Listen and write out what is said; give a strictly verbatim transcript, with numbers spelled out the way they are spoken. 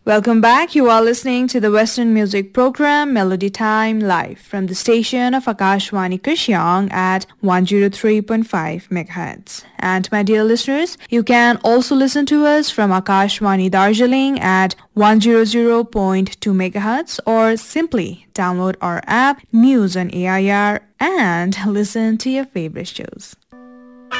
Welcome back. You are listening to the Western music program Melody Time live from the station of Akashwani Krishyang at one oh three point five megahertz. And my dear listeners, you can also listen to us from Akashwani Darjeeling at one hundred point two megahertz or simply download our app News on A I R and listen to your favorite shows.